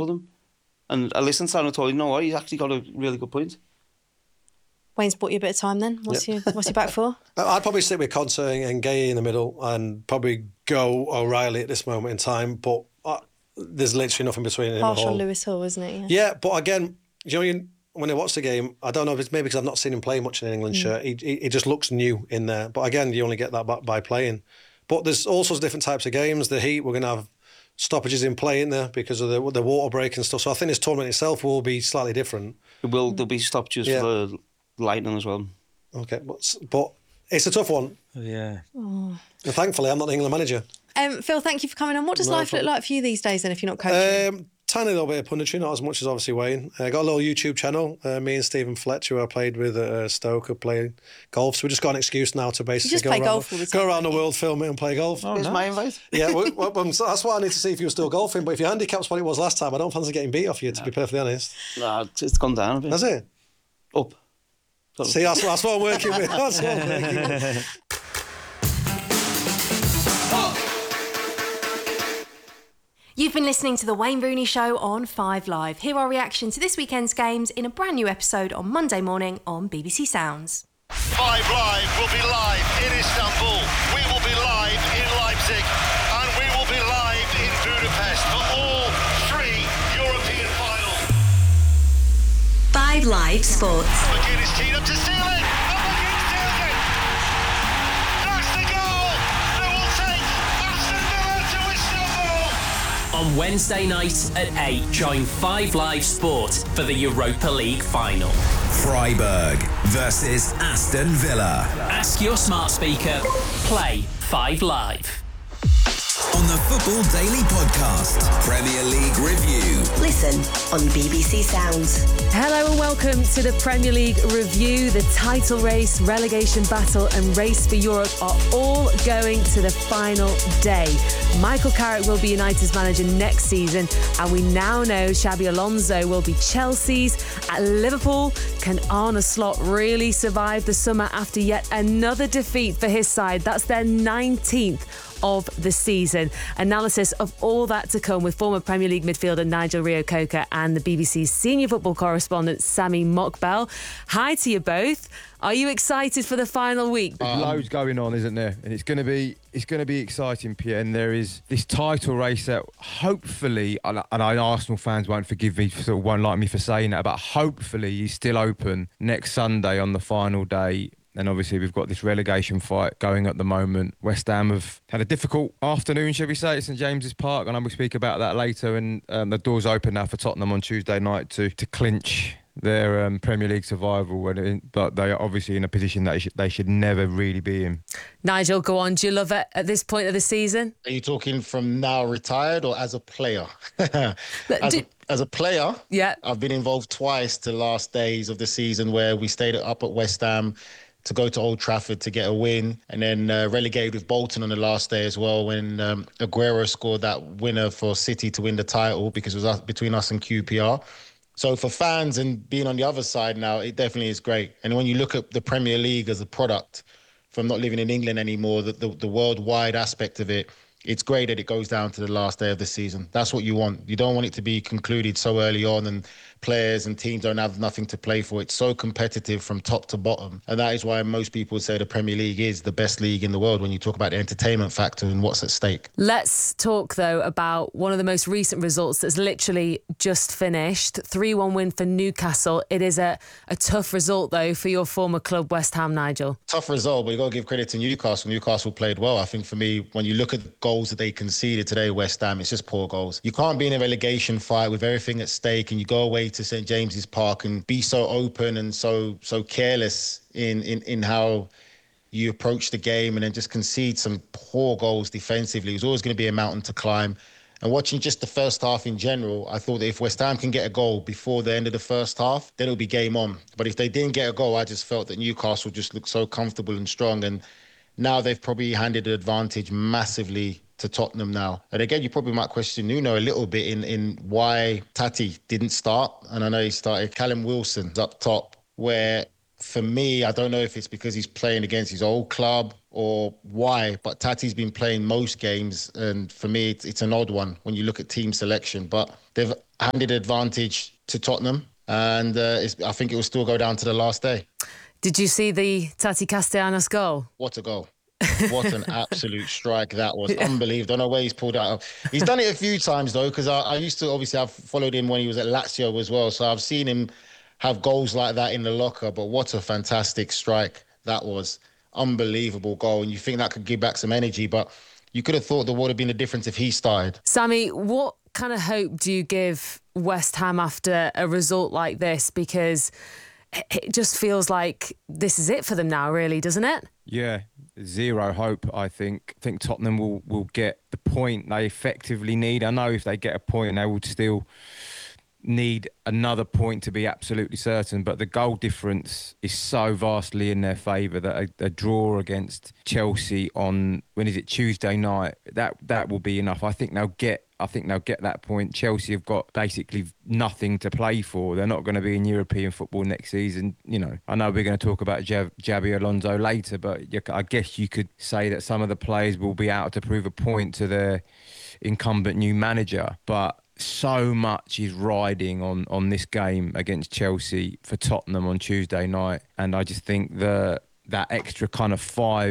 with him. And I listened to him and I thought, you know what, he's actually got a really good point. Wayne's bought you a bit of time then. What's your back for? I'd probably stick with Conte and Gay in the middle and probably go O'Reilly at this moment in time. But there's literally nothing between him and Harsh Hall. on Lewis Hall, isn't it? Yeah, but again, when I watch the game, I don't know if it's maybe because I've not seen him play much in an England shirt. He just looks new in there. But again, you only get that by playing. But there's all sorts of different types of games. The Heat, we're going to have stoppages in play in there because of the water break and stuff. So I think this tournament itself will be slightly different. There'll be stoppages for the Lightning as well. Okay, but it's a tough one. Yeah. And thankfully, I'm not the England manager. Phil, thank you for coming on. What does life look like for you these days then if you're not coaching? Tiny little bit of punditry, not as much as obviously Wayne. I got a little YouTube channel. Me and Stephen Fletcher, who I played with at Stoke, are playing golf. So we just got an excuse now to basically go around the world, film it and play golf. Here's my invite. Yeah, that's why I need to see if you're still golfing. But if your handicap's what it was last time, I don't fancy getting beat off you, to be perfectly honest. Nah, it's gone down a bit. Has it? Up. See, that's what I'm working with. That's what I'm working with. You've been listening to The Wayne Rooney Show on 5 Live. Hear our reaction to this weekend's games in a brand new episode on Monday morning on BBC Sounds. 5 Live will be live in Istanbul. We will be live in Leipzig. And we will be live in Budapest for all 3 European finals. 5 Live Sports. McGinn is teed up to seal it. And McGinn seals it. That's the goal that will take Aston Villa to Istanbul. On Wednesday night at 8, join 5 Live Sport for the Europa League final. Freiburg versus Aston Villa. Ask your smart speaker, play 5 Live. On the Football Daily Podcast, Premier League review. Listen on BBC Sounds. Hello and welcome to the Premier League review. The title race, relegation battle and race for Europe are all going to the final day. Michael Carrick will be United's manager next season, and we now know Xabi Alonso will be Chelsea's. At Liverpool, can Arne Slot really survive the summer after yet another defeat for his side? That's their 19th of the season. Analysis of all that to come with former Premier League midfielder Nigel Reo-Coker and the BBC's senior football correspondent Sami Mokbel. Hi to you both. Are you excited for the final week? There's loads going on, isn't there? And it's going to be exciting, Pierre. And there is this title race that hopefully, and I know Arsenal fans won't forgive me, sort of won't like me for saying that, but hopefully is still open next Sunday on the final day. And obviously we've got this relegation fight going at the moment. West Ham have had a difficult afternoon, shall we say, at St James's Park. And I will speak about that later. And the doors open now for Tottenham on Tuesday night to clinch their Premier League survival. But they are obviously in a position that they should never really be in. Nigel, go on. Do you love it at this point of the season? Are you talking from now retired or as a player? As a player, yeah, I've been involved twice the last days of the season where we stayed up at West Ham to go to Old Trafford to get a win, and then relegated with Bolton on the last day as well when Aguero scored that winner for City to win the title because it was between us and QPR. So for fans and being on the other side now, it definitely is great. And when you look at the Premier League as a product, from not living in England anymore, the worldwide aspect of it, it's great that it goes down to the last day of the season. That's what you want. You don't want it to be concluded so early on and players and teams don't have nothing to play for. It's so competitive from top to bottom. And that is why most people say the Premier League is the best league in the world when you talk about the entertainment factor and what's at stake. Let's talk, though, about one of the most recent results that's literally just finished. 3-1 win for Newcastle. It is a tough result, though, for your former club, West Ham, Nigel. Tough result, but you've got to give credit to Newcastle. Newcastle played well. I think for me, when you look at the goals that they conceded today, West Ham, it's just poor goals. You can't be in a relegation fight with everything at stake and you go away to St James's Park and be so open and so careless in how you approach the game and then just concede some poor goals defensively. It was always going to be a mountain to climb. And watching just the first half in general, I thought that if West Ham can get a goal before the end of the first half, then it'll be game on. But if they didn't get a goal, I just felt that Newcastle just looked so comfortable and strong. And now they've probably handed the advantage massively to Tottenham now. And again, you probably might question Nuno a little bit in why Tati didn't start. And I know he started Callum Wilson up top, where for me, I don't know if it's because he's playing against his old club or why, but Tati's been playing most games, and for me, it's an odd one when you look at team selection. But they've handed advantage to Tottenham, and I think it will still go down to the last day. Did you see the Tati Castellanos goal? What a goal. What an absolute strike that was. Unbelievable. Don't know where he's pulled out. He's done it a few times, though, because I used to, obviously, I've followed him when he was at Lazio as well. So I've seen him have goals like that in the locker. But what a fantastic strike that was. Unbelievable goal. And you think that could give back some energy. But you could have thought there would have been a difference if he started. Sammy, what kind of hope do you give West Ham after a result like this? Because it just feels like this is it for them now, really, doesn't it? Yeah, zero hope, I think. I think Tottenham will get the point they effectively need. I know if they get a point, they would still need another point to be absolutely certain, but the goal difference is so vastly in their favour that a draw against Chelsea on, when is it, Tuesday night, that will be enough. I think they'll get that point. Chelsea have got basically nothing to play for. They're not going to be in European football next season. You know, I know we're going to talk about Xabi Alonso later, but I guess you could say that some of the players will be out to prove a point to their incumbent new manager, but so much is riding on this game against Chelsea for Tottenham on Tuesday night, and I just think that extra kind of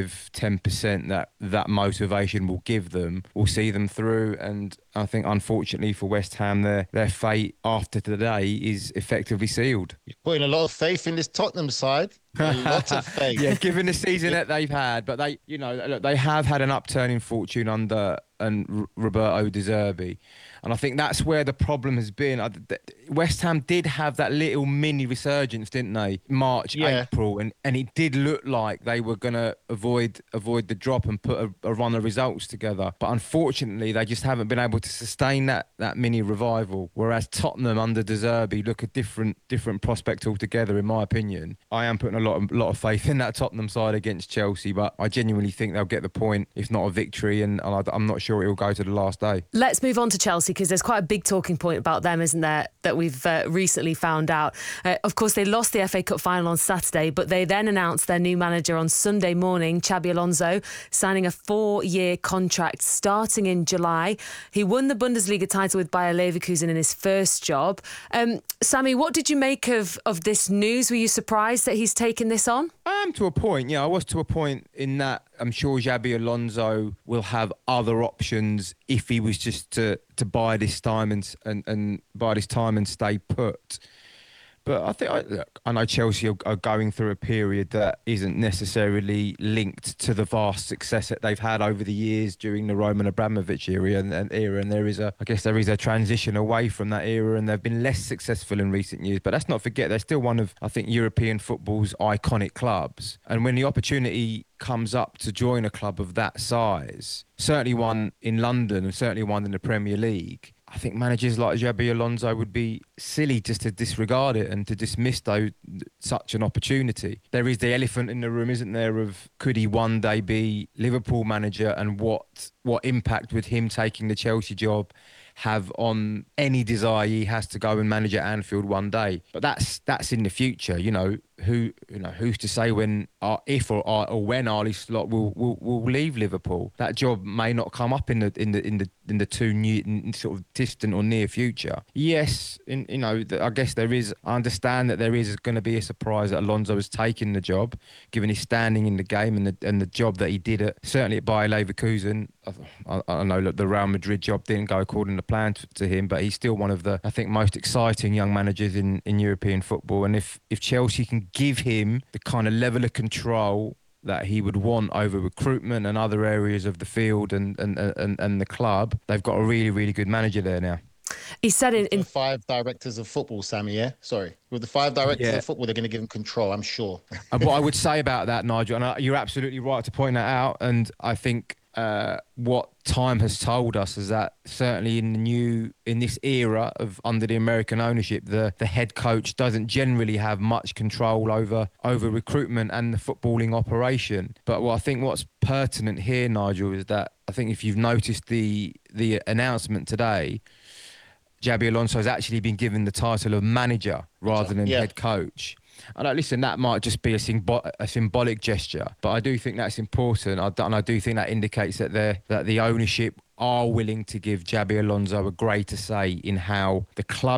5-10% that motivation will give them will see them through. And I think, unfortunately for West Ham, their fate after today is effectively sealed. You're putting a lot of faith in this Tottenham side. A lot of faith. Yeah, given the season that they've had, but they have had an upturn in fortune under Roberto De Zerbi. And I think that's where the problem has been. West Ham did have that little mini resurgence, didn't they? March, April, and it did look like they were going to avoid the drop and put a run of results together. But unfortunately, they just haven't been able to sustain that mini revival. Whereas Tottenham under De Zerbi look a different prospect altogether, in my opinion. I am putting a lot of faith in that Tottenham side against Chelsea, but I genuinely think they'll get the point, if not a victory, and I'm not sure it will go to the last day. Let's move on to Chelsea, because there's quite a big talking point about them, isn't there, that we've recently found out. Of course, they lost the FA Cup final on Saturday, but they then announced their new manager on Sunday morning, Xabi Alonso, signing a 4-year contract starting in July. He won the Bundesliga title with Bayer Leverkusen in his first job. Sammy, what did you make of this news? Were you surprised that he's taken this on? To a point, yeah. I was to a point in that I'm sure Xabi Alonso will have other options if he was just to bide his time and bide his time and stay put. But I think, I know Chelsea are going through a period that isn't necessarily linked to the vast success that they've had over the years during the Roman Abramovich era, and there is a transition away from that era, and they've been less successful in recent years. But let's not forget, they're still one of, I think, European football's iconic clubs. And when the opportunity comes up to join a club of that size, certainly one in London and certainly one in the Premier League, I think managers like Xabi Alonso would be silly just to disregard it and to dismiss such an opportunity. There is the elephant in the room, isn't there, of could he one day be Liverpool manager, and what impact would him taking the Chelsea job have on any desire he has to go and manage at Anfield one day. But that's in the future. Who's to say when, if or when Arne Slot will leave Liverpool? That job may not come up in the too new, sort of distant or near future. Yes, I guess there is. I understand that there is going to be a surprise that Alonso has taken the job, given his standing in the game and the job that he did certainly at Bayer Leverkusen. I know that the Real Madrid job didn't go according to plan to him, but he's still one of the, I think, most exciting young managers in European football. And if Chelsea can give him the kind of level of control that he would want over recruitment and other areas of the field and the club, they've got a really, really good manager there now. He said in 5 directors of football, Sammy, yeah? Sorry. With the 5 directors of football, they're going to give him control, I'm sure. And what I would say about that, Nigel, and you're absolutely right to point that out, and I think what time has told us is that certainly in this era of under the American ownership, the head coach doesn't generally have much control over recruitment and the footballing operation. But I think what's pertinent here, Nigel, is that I think if you've noticed the announcement today, Xabi Alonso has actually been given the title of manager rather than head coach. And listen, that might just be a symbolic gesture, but I do think that's important, and I do think that indicates that the ownership are willing to give Xabi Alonso a greater say in how the club